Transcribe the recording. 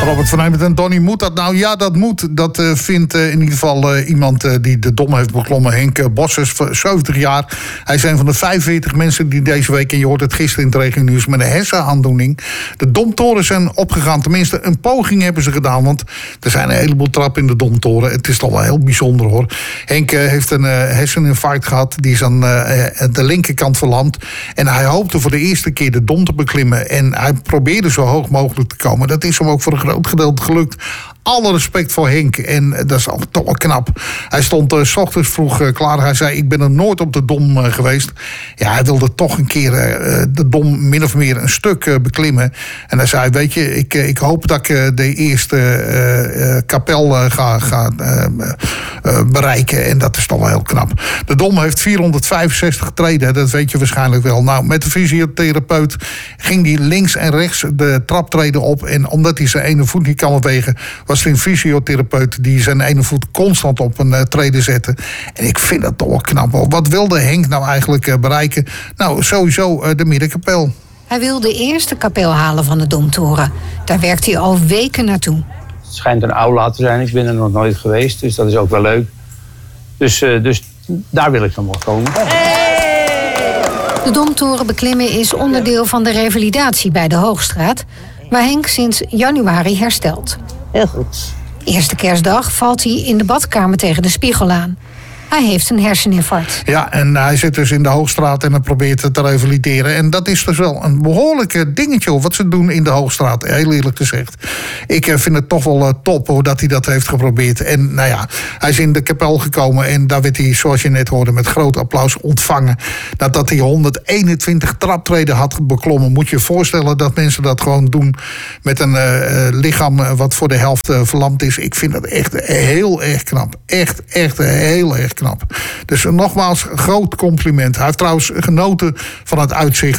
Robert van Hemert en Donnie, moet dat nou? Ja, dat moet. Dat vindt in ieder geval iemand die de Dom heeft beklommen. Henk Bossers, 70 jaar. Hij is een van de 45 mensen die deze week, en je hoort het gisteren in het regionieuws, met een hersenaandoening de Domtoren zijn opgegaan. Tenminste, een poging hebben ze gedaan. Want er zijn een heleboel trappen in de Domtoren. Het is toch wel heel bijzonder, hoor. Henk heeft een herseninfarct gehad. Die is aan de linkerkant verlamd. En hij hoopte voor de eerste keer de Dom te beklimmen. En hij probeerde zo hoog mogelijk te komen. Dat is hem ook voor een groot gedeelte gelukt. Alle respect voor Henk. En dat is toch wel knap. Hij stond 's ochtends vroeg klaar. Hij zei, ik ben er nooit op de Dom geweest. Ja, hij wilde toch een keer de Dom min of meer een stuk beklimmen. En hij zei, weet je, ik hoop dat ik de eerste kapel ga bereiken. En dat is toch wel heel knap. De Dom heeft 465 treden. Dat weet je waarschijnlijk wel. Nou, met de fysiotherapeut ging hij links en rechts de traptreden op. En omdat hij zijn ene voet niet kan bewegen, was er een fysiotherapeut die zijn ene voet constant op een trede zette. En ik vind dat toch wel knap. Wat wilde Henk nou eigenlijk bereiken? Nou, sowieso de middenkapel. Hij wil de eerste kapel halen van de Domtoren. Daar werkt hij al weken naartoe. Het schijnt een aula te zijn. Ik ben er nog nooit geweest, dus dat is ook wel leuk. Dus daar wil ik dan wel komen. De Domtoren beklimmen is onderdeel van de revalidatie bij de Hoogstraat, waar Henk sinds januari herstelt. Heel goed. Eerste kerstdag valt hij in de badkamer tegen de spiegel aan. Hij heeft een herseninfarct. Ja, en hij zit dus in de Hoogstraat en hij probeert het te revalideren. En dat is dus wel een behoorlijk dingetje wat ze doen in de Hoogstraat, heel eerlijk gezegd. Ik vind het toch wel top hoe dat hij dat heeft geprobeerd. En nou ja, hij is in de kapel gekomen en daar werd hij, zoals je net hoorde, met groot applaus ontvangen. Nadat hij 121 traptreden had beklommen. Moet je je voorstellen dat mensen dat gewoon doen met een lichaam wat voor de helft verlamd is. Ik vind dat echt heel erg knap. Echt heel erg knap. Dus nogmaals, groot compliment. Hij heeft trouwens genoten van het uitzicht.